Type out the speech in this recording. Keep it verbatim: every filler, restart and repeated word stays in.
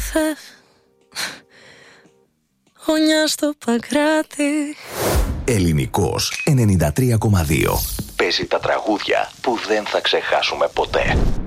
θες, όνια στο Παγκράτη. Ελληνικός ενενήντα τρία κόμμα δύο. Παίζει τα τραγούδια που δεν θα ξεχάσουμε ποτέ.